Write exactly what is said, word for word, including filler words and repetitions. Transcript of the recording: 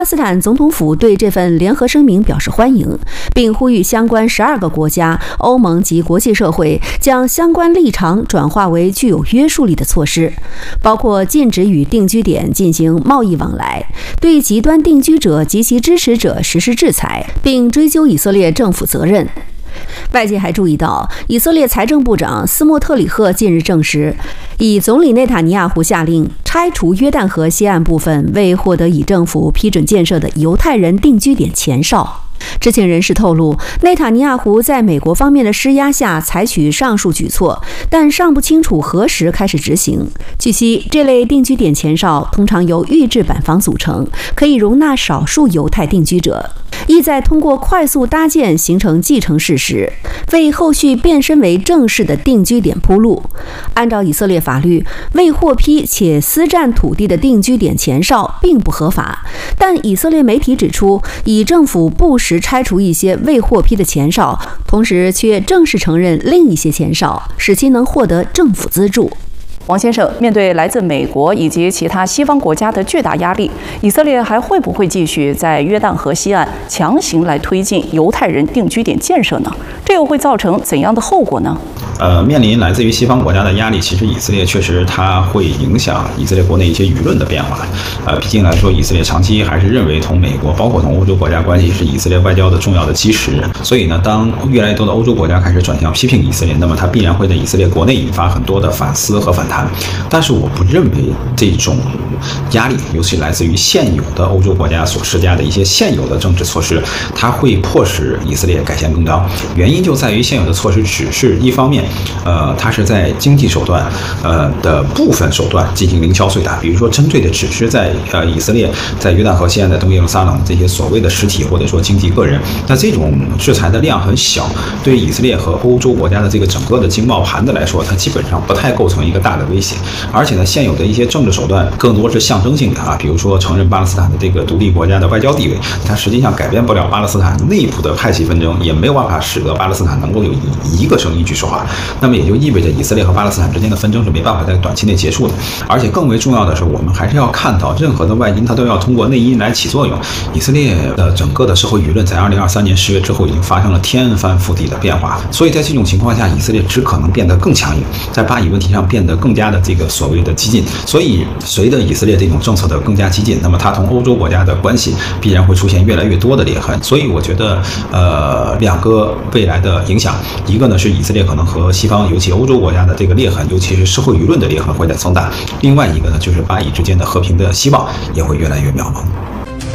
巴勒斯坦总统府对这份联合声明表示欢迎，并呼吁相关十二个国家、欧盟及国际社会将相关立场转化为具有约束力的措施，包括禁止与定居点进行贸易往来，对极端定居者及其支持者实施制裁，并追究以色列政府责任。外界还注意到，以色列财政部长斯莫特里赫近日证实，以总理内塔尼亚胡下令拆除约旦河西岸部分未获得以政府批准建设的犹太人定居点前哨。知情人士透露，内塔尼亚胡在美国方面的施压下采取上述举措，但尚不清楚何时开始执行。据悉，这类定居点前哨通常由预制板房组成，可以容纳少数犹太定居者，意在通过快速搭建形成继承事实，为后续变身为正式的定居点铺路。按照以色列法律，未获批且私占土地的定居点前哨并不合法，但以色列媒体指出，以政府不时拆除一些未获批的前哨，同时却正式承认另一些前哨，使其能获得政府资助。 王先生，面对来自美国以及其他西方国家的巨大压力，以色列还会不会继续在约旦河西岸强行来推进犹太人定居点建设呢？这又会造成怎样的后果呢？ 呃，面临来自于西方国家的压力，其实以色列确实它会影响以色列国内一些舆论的变化。呃，毕竟来说，以色列长期还是认为同美国，包括同欧洲国家关系是以色列外交的重要的基石。所以呢，当越来越多的欧洲国家开始转向批评以色列，那么它必然会在以色列国内引发很多的反思和反弹。但是我不认为这种压力，尤其来自于现有的欧洲国家所施加的一些现有的政治措施，它会迫使以色列改弦更张。原因就在于现有的措施只是一方面，呃，它是在经济手段，呃的部分手段进行零敲碎打，比如说针对的只是在呃以色列在约旦河西岸的东耶路撒冷这些所谓的实体或者说经济个人，那这种制裁的量很小，对以色列和欧洲国家的这个整个的经贸盘子来说，它基本上不太构成一个大的威胁。而且呢，现有的一些政治手段更多是象征性的啊，比如说承认巴勒斯坦的这个独立国家的外交地位，它实际上改变不了巴勒斯坦内部的派系纷争，也没有办法使得巴勒斯坦能够有一个声音去说话。那么也就意味着以色列和巴勒斯坦之间的纷争是没办法在短期内结束的。而且更为重要的是，我们还是要看到，任何的外因它都要通过内因来起作用。以色列的整个的社会舆论在二零二三年十月之后已经发生了天翻覆地的变化，所以在这种情况下，以色列只可能变得更强硬，在巴以问题上变得更加的这个所谓的激进。所以随着以色列这种政策的更加激进，那么它同欧洲国家的关系必然会出现越来越多的裂痕。所以我觉得呃两个未来的影响，一个呢是以色列可能和西方尤其欧洲国家的这个裂痕，尤其是社会舆论的裂痕会在增大，另外一个呢就是巴以之间的和平的希望也会越来越渺茫。